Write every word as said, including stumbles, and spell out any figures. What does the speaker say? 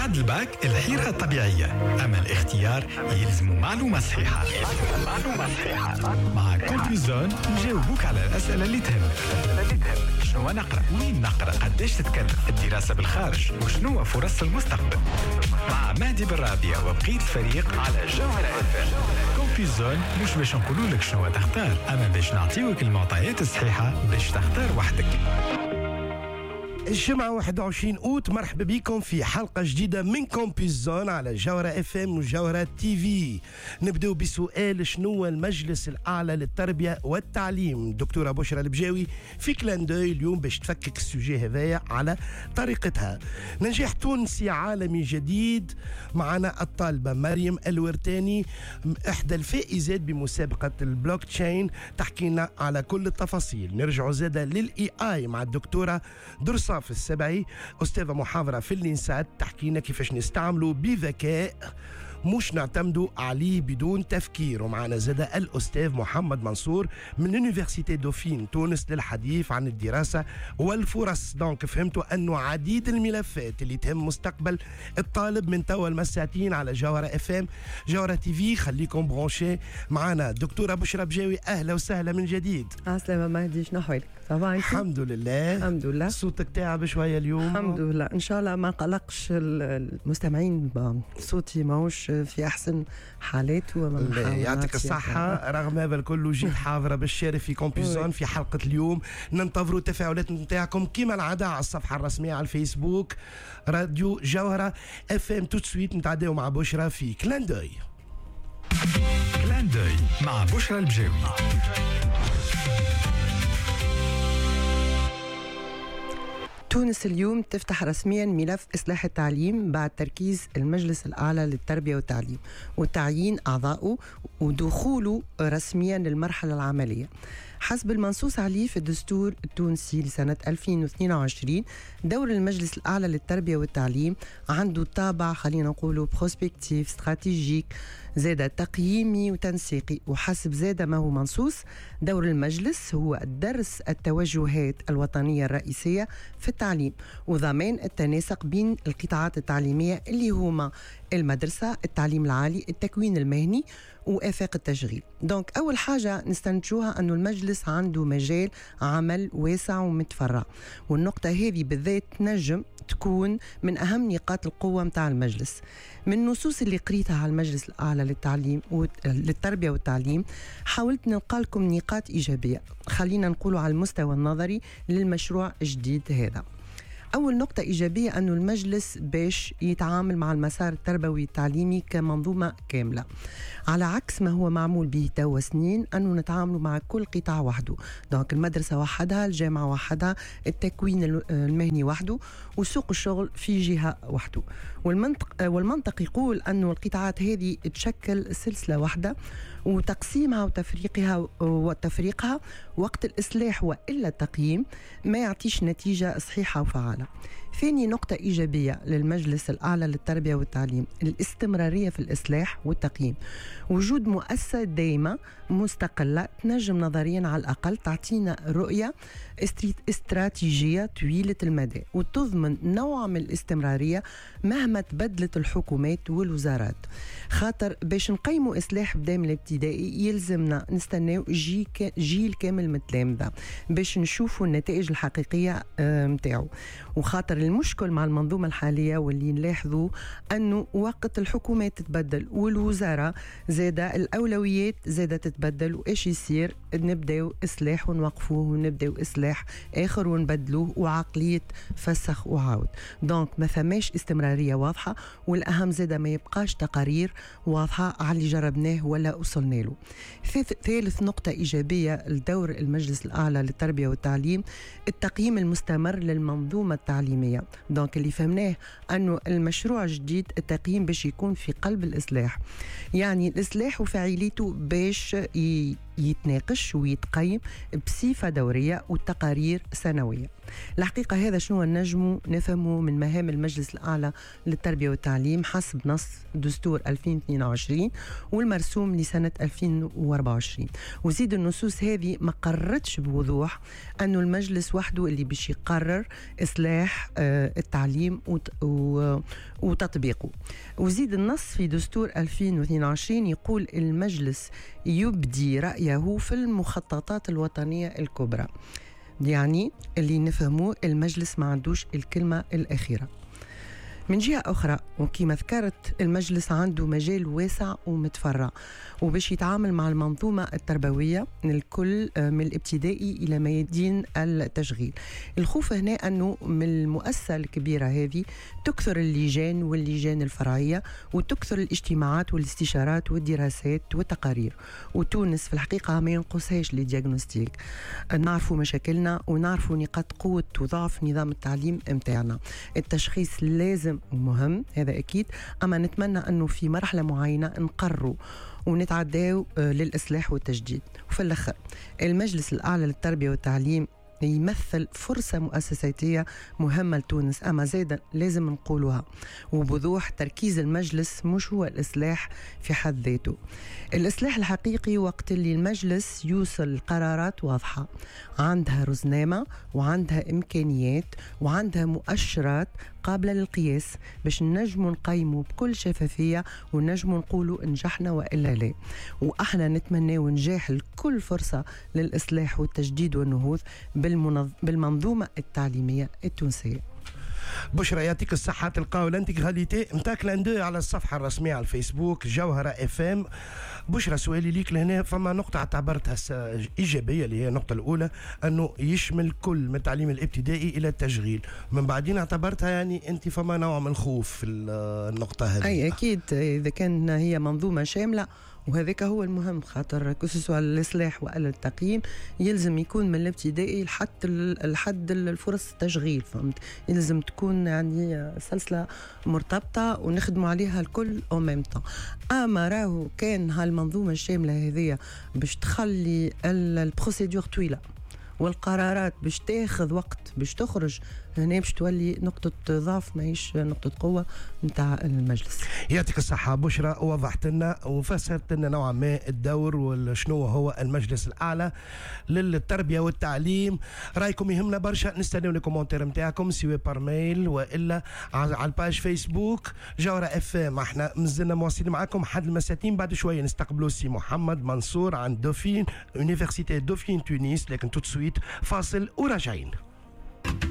بعد الباك الحيرة طبيعية، أما الاختيار يلزم معلومة صحيحة. معلومة صحيحة مع كومبيزون نجاوبوك على الأسئلة اللي تهمك. شنو نقرأ، وين نقرأ، قديش تتكلف، الدراسة بالخارج، وشنو فرص المستقبل. مع مهدي بالرابية وبقية الفريق على جوهرة اف ام. كومبيزون مش باش نقولوا لك شنو تختار، أما باش نعطيوك المعطيات الصحيحة باش تختار وحدك. الجمعة واحد وعشرين أوت، مرحبا بكم في حلقة جديدة من كومبيزون على جوهرة اف ام وجوهرة تي في. نبدأ بسؤال: شنو المجلس الأعلى للتربية والتعليم؟ دكتورة بشرى البجاوي في كلان دوي اليوم باش تفكك السوجي هذايا على طريقتها. نجاح تونسي عالمي جديد، معنا الطالبة مريم الورتاني إحدى الفائزات بمسابقة البلوك تشين، تحكينا على كل التفاصيل. نرجع زادة للإي آي مع الدكتورة درصة في السبعي، أستاذة محاضرة في اللينسات، تحكينا كيفاش نستعملوا بذكاء مش نعتمدوا عليه بدون تفكير. ومعنا زادة الأستاذ محمد منصور من يونيفرسيتي دوفين تونس للحديث عن الدراسة والفرص. دونك فهمتوا أنه عديد الملفات اللي تهم مستقبل الطالب من توا المساتين على جوهرة اف ام جوهرة تي في. خليكم برونشي معنا دكتورة بشرى بجاوي، أهلا وسهلا من جديد. عسلامة مهدي، شنو أحوالك؟ صباح الحمد لله. الحمد لله. صوتك تعب شوية اليوم؟ الحمد لله، إن شاء الله ما قلقش المستمعين، صوتي ماهوش في أحسن حالاته. يعطيك الصحة. رغم هذا الكل جيت حاضرة بالشارع في كومبيزون في حلقة اليوم. ننتظروا التفاعلات نتاعكم كما العادة على الصفحة الرسمية على الفيسبوك راديو جوهرة اف ام. تو سويت نتعداو مع بشرى في كلان دوي. كلان دوي مع بشرى البجاوي. تونس اليوم تفتح رسميا ملف إصلاح التعليم بعد تركيز المجلس الأعلى للتربية والتعليم وتعيين أعضائه ودخوله رسميا للمرحلة العملية. حسب المنصوص عليه في الدستور التونسي لسنة ألفين واثنين وعشرين، دور المجلس الأعلى للتربية والتعليم عنده طابع خلينا نقوله بروسبكتيف استراتيجيك، زاد تقييمي وتنسيقي. وحسب زاد ما هو منصوص، دور المجلس هو درس التوجهات الوطنية الرئيسية في التعليم وضمان التناسق بين القطاعات التعليمية اللي هما المدرسة، التعليم العالي، التكوين المهني وآفاق التشغيل. دونك أول حاجة نستنتجوها أنه المجلس عنده مجال عمل واسع ومتفرع، والنقطة هذه بالذات نجم تكون من أهم نقاط القوة متاع المجلس. من النصوص اللي قريتها على المجلس الأعلى للتعليم للتربية والتعليم حاولت نلقى لكم نقاط إيجابية، خلينا نقولوا على المستوى النظري للمشروع الجديد هذا. أول نقطة إيجابية أنه المجلس باش يتعامل مع المسار التربوي التعليمي كمنظومة كاملة، على عكس ما هو معمول به توا سنين أنه نتعامل مع كل قطاع وحده. دونك المدرسة وحدها، الجامعة وحدها، التكوين المهني وحده، وسوق الشغل في جهة وحده. والمنطق, والمنطق يقول أنه القطاعات هذه تشكل سلسلة واحدة، وتقسيمها وتفريقها وتفريقها وقت الإصلاح وإلا التقييم ما يعطيش نتيجة صحيحة وفعالة. ثاني نقطة إيجابية للمجلس الأعلى للتربية والتعليم الاستمرارية في الإصلاح والتقييم، وجود مؤسسة دائمة مستقلة تنجم نظريا على الأقل تعطينا رؤية استراتيجية طويلة المدى وتضمن نوع من الاستمرارية مهما تبدلت الحكومات والوزارات. خاطر باش نقيموا إصلاح بداية من الابتدائي يلزمنا نستناو جيل كامل متلامذة باش نشوفوا النتائج الحقيقية متاعو. وخاطر المشكل مع المنظومة الحالية واللي نلاحظوا أنه وقت الحكومات تتبدل والوزارة زادة الأولويات زادة تتبدل، وإيش يصير؟ نبدأوا إصلاح ونوقفوه ونبدأوا إصلاح آخر ونبدلوه وعقلية فسخ وعاود. دونك ما فماش استمرارية واضحة، والأهم زادة ما يبقاش تقارير واضحة على اللي جربناه ولا وصلنا له. ثالث نقطة إيجابية لدور المجلس الأعلى للتربية والتعليم التقييم المستمر للمنظومة التعليمية. دونك اللي فهمناه أنه المشروع الجديد التقييم باش يكون في قلب الإصلاح، يعني الإصلاح وفاعليته باش يتناقش ويتقيم بصفة دورية وتقارير سنوية. الحقيقة هذا شنو نجمو نفهمه من مهام المجلس الأعلى للتربية والتعليم حسب نص دستور ألفين واثنين وعشرين والمرسوم لسنة ألفين وأربعة وعشرين. وزيد النصوص هذه ما قررتش بوضوح أنه المجلس وحده اللي باش يقرر إصلاح آه التعليم وتطبيقه. وزيد النص في دستور ألفين واثنين وعشرين يقول المجلس يبدي رأيه في المخططات الوطنية الكبرى، يعني اللي نفهموه المجلس ما عندوش الكلمة الأخيرة. من جهة أخرى وكما ذكرت المجلس عنده مجال واسع ومتفرع وباش يتعامل مع المنظومة التربوية الكل من الابتدائي إلى ميادين التشغيل. الخوف هنا أنه من المؤسسة الكبيرة هذه تكثر اللجان واللجان الفرعية وتكثر الاجتماعات والاستشارات والدراسات والتقارير، وتونس في الحقيقة ما ينقصهاش للدياغنوستيك. نعرفوا مشاكلنا ونعرفوا نقاط قوة وضعف نظام التعليم متاعنا. التشخيص لازم ومهم هذا أكيد، أما نتمنى أنه في مرحلة معينة نقروا ونتعداو للإصلاح والتجديد. وفي الأخر المجلس الأعلى للتربية والتعليم يمثل فرصة مؤسساتية مهمة لتونس، أما زيدا لازم نقولها وبوضوح تركيز المجلس مش هو الإصلاح في حد ذاته. الإصلاح الحقيقي وقت اللي المجلس يوصل لقرارات واضحة عندها رزنامة وعندها إمكانيات وعندها مؤشرات قابلة للقياس باش نجموا نقيموا بكل شفافية ونجموا نقولوا نجحنا وإلا لا. وإحنا نتمنى ونجاح لكل فرصة للإصلاح والتجديد والنهوض بالمنظومة التعليمية التونسية. بشرى يعطيك الصحة. تلقاو الانتيغاليتي نتاع كلاندو على الصفحة الرسمية على الفيسبوك جوهرة اف ام. بشرى سؤالي ليك لهنا، فما نقطة اعتبرتها إيجابية اللي هي النقطة الأولى أنه يشمل كل من التعليم الابتدائي إلى التشغيل، من بعدين اعتبرتها يعني أنت فما نوع من الخوف في النقطة هذه. أي أكيد إذا كان هي منظومة شاملة وهذاك هو المهم، خاطر كسوسوا الإصلاح ولا التقييم يلزم يكون من الابتدائي لحد لحد الفرص التشغيل، فهمت؟ يلزم تكون يعني سلسلة مرتبطة ونخدموا عليها الكل أو ميم طون. أما راهو كان هالمنظومة الشاملة هذه باش تخلي البروسيدور طويلة والقرارات باش تاخذ وقت باش تخرج، هنا باش تولي نقطة ضعف ماهيش نقطة قوة نتاع المجلس. يعطيك الصحة بشرى، وضحت لنا وفسرت لنا نوعا ما الدور وشنو هو المجلس الأعلى للتربية والتعليم. رايكم يهمنا برشا، نستناو لي كومنتير نتاعكم سواء بار ميل والا على الباج فيسبوك جوهرة اف ام. احنا مازلنا مواصلين معكم حد المساتين، بعد شوية نستقبلوا سي محمد منصور عن دوفين يونيفرسيتي دوفين تونس، لكن توت سويت فاصل وراجعين.